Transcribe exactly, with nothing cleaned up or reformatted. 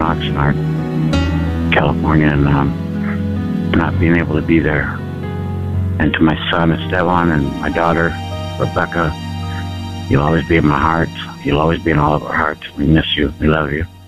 Oxnard, California, and um, not being able to be there. And to my son, Esteban, and my daughter, Rebecca, you'll always be in my heart. You'll always be in all of our hearts. We miss you. We love you.